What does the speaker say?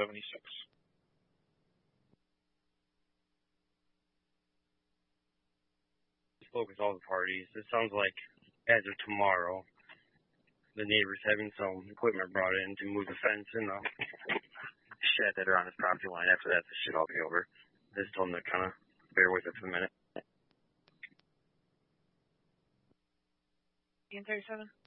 76. Spoke with all the parties. It sounds like as of tomorrow, the neighbor's having some equipment brought in to move the fence and the shed that are on his property line. After that, this should all be over. I just told him to kind of bear with it for a minute. Ian 37.